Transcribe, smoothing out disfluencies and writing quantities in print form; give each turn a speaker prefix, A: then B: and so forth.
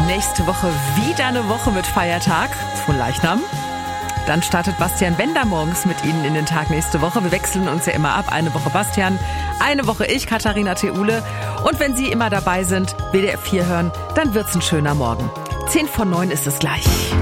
A: nächste Woche wieder eine Woche mit Feiertag von Leichnam. Dann startet Bastian Bender morgens mit Ihnen in den Tag nächste Woche. Wir wechseln uns ja immer ab. Eine Woche Bastian, eine Woche ich, Katharina Theule. Und wenn Sie immer dabei sind, WDR 4 hören, dann wird's ein schöner Morgen. 8:50 ist es gleich.